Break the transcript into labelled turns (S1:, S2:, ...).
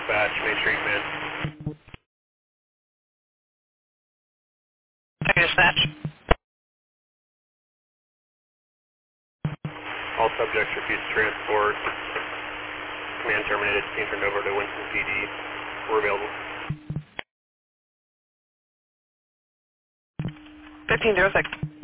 S1: dispatch, Main Street Command.
S2: Okay, dispatch.
S1: All subjects refused transport. Command terminated. Team turned over to Winston PD. We're available.
S2: 1506.